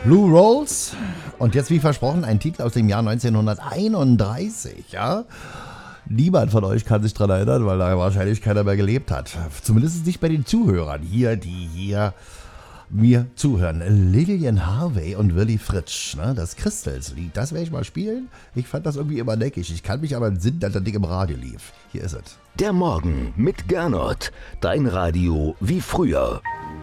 Blue Rolls und jetzt wie versprochen ein Titel aus dem Jahr 1931, ja? Niemand von euch kann sich daran erinnern, weil da wahrscheinlich keiner mehr gelebt hat. Zumindest nicht bei den Zuhörern hier, die hier mir zuhören. Lillian Harvey und Willy Fritsch, ne? Das Crystals-Lied, das werde ich mal spielen. Ich fand das irgendwie immer neckig. Ich kann mich aber entsinnen, dass das Ding im Radio lief. Hier ist es. Der Morgen mit Gernot. Dein Radio wie früher.